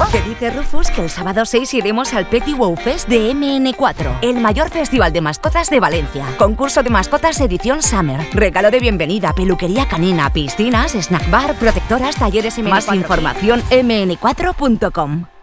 Que dice Rufus que el sábado 6 iremos al Petty Wow Fest de MN4, el mayor festival de mascotas de Valencia. Concurso de mascotas edición Summer. Regalo de bienvenida, peluquería canina, piscinas, snack bar, protectoras, talleres MN4. Más información mn4.com.